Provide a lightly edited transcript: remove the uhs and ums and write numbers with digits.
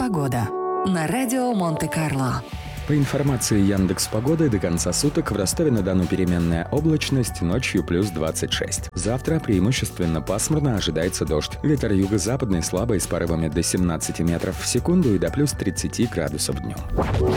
Погода на радио Монте-Карло. По информации Яндекс.Погоды, до конца суток в Ростове-на-Дону переменная облачность, ночью плюс 26. Завтра преимущественно пасмурно, ожидается дождь. Ветер юго-западный слабый с порывами до 17 метров в секунду и до плюс 30 градусов днем.